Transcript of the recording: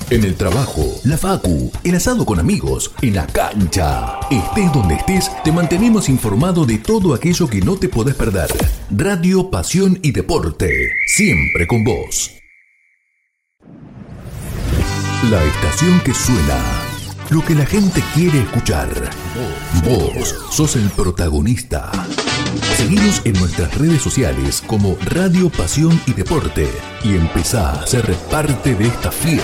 En el trabajo, la facu, el asado con amigos, en la cancha. Estés donde estés, te mantenemos informado de todo aquello que no te podés perder. Radio, pasión y deporte, siempre con vos. La estación que suena, lo que la gente quiere escuchar. Vos sos el protagonista. Seguinos en nuestras redes sociales como Radio, Pasión y Deporte y empezá a ser parte de esta fiesta.